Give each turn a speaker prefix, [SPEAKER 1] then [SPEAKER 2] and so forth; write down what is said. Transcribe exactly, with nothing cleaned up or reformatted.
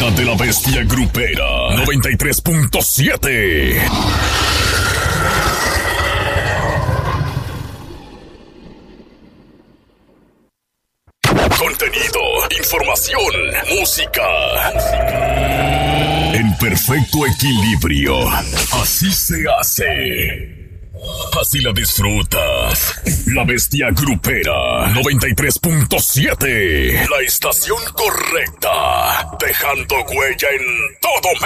[SPEAKER 1] banda de la bestia grupera noventa y tres punto siete. Contenido, información, música. En perfecto equilibrio. Así se hace. Así la disfrutas. La bestia grupera noventa y tres punto siete. La estación correcta. Dejando huella en todo